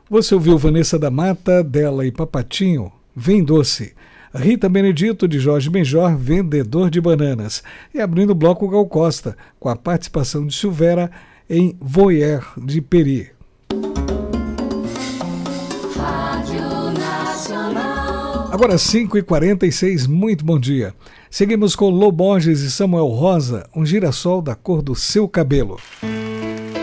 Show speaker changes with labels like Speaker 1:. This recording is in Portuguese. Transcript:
Speaker 1: Você ouviu Vanessa da Mata, dela e Papatinho, Vem Doce. Rita Benedito, de Jorge Benjor, Vendedor de Bananas. E abrindo o bloco Gal Costa, com a participação de Silvera em Voyeur de Peri. Agora 5h46, muito bom dia. Seguimos com Lô Borges e Samuel Rosa, um girassol da cor do seu cabelo.